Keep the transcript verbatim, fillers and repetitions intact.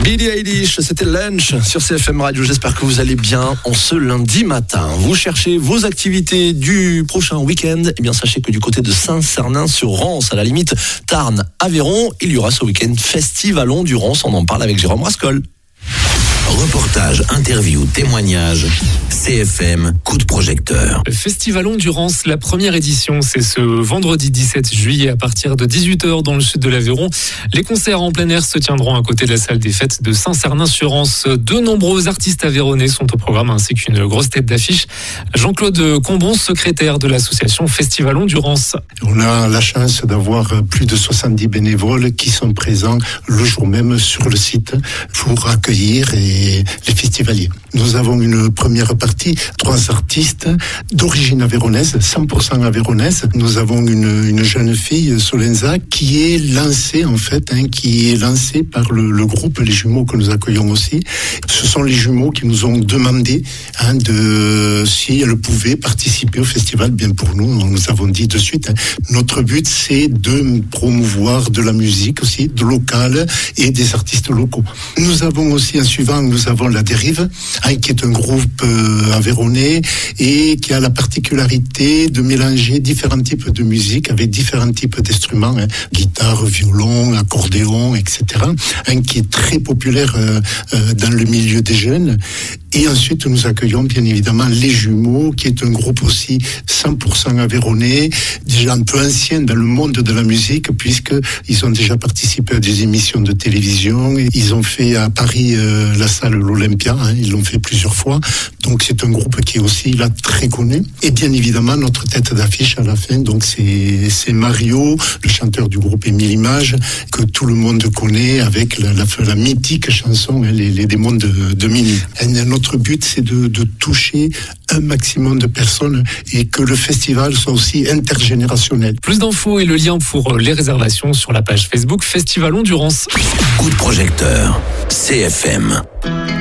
Billie Eilish, c'était Lunch sur C F M Radio. J'espère que vous allez bien en ce lundi matin. Vous cherchez vos activités du prochain week-end. Eh bien, sachez que du côté de Saint-Cernin-sur-Rance, à la limite Tarn-Aveyron, il y aura ce week-end Festivalon du Rance. On en parle avec Jérôme Rascol. Reportage, interview, témoignage, C F M, coup de projecteur. Le Festivalon du Rance, la première édition, c'est ce vendredi dix-sept juillet à partir de dix-huit heures dans le sud de l'Aveyron. Les concerts en plein air se tiendront à côté de la salle des fêtes de Saint-Cernin-sur-Rance. De nombreux artistes aveyronnais sont au programme ainsi qu'une grosse tête d'affiche. Jean-Claude Combon, secrétaire de l'association Festivalon du Rance. On a la chance d'avoir plus de soixante-dix bénévoles qui sont présents le jour même sur le site pour accueillir et les festivaliers. Nous avons une première partie, trois artistes d'origine aveyronnaise, cent pour cent aveyronnaise. Nous avons une, une jeune fille, Solenza, qui est lancée en fait, hein, qui est lancée par le, le groupe Les Jumeaux que nous accueillons aussi. Ce sont les jumeaux qui nous ont demandé hein, de si elles pouvaient participer au festival. Bien pour nous, nous avons dit de suite. Hein, notre but, c'est de promouvoir de la musique aussi, de local et des artistes locaux. Nous avons aussi un suivant, nous avons La Dérive, hein, qui est un groupe euh, aveyronnais et qui a la particularité de mélanger différents types de musique avec différents types d'instruments, hein, guitare, violon, accordéon, et cetera, hein, qui est très populaire euh, euh, dans le milieu des jeunes. Et ensuite, nous accueillons bien évidemment Les Jumeaux, qui est un groupe aussi cent pour cent aveyronnais, déjà un peu ancien dans le monde de la musique, puisqu'ils ont déjà participé à des émissions de télévision. Ils ont fait à Paris euh, la salle l'Olympia, hein, ils l'ont fait plusieurs fois. Donc c'est un groupe qui est aussi là très connu. Et bien évidemment, notre tête d'affiche à la fin, donc c'est, c'est Mario, le chanteur du groupe Émile Images, que tout le monde connaît avec la, la, la mythique chanson, hein, les, les démons de, de Mini. Et notre but, c'est de, de toucher un maximum de personnes et que le festival soit aussi intergénérationnel. Plus d'infos et le lien pour les réservations sur la page Facebook Festivalon du Rance. Coup de projecteur, C F M.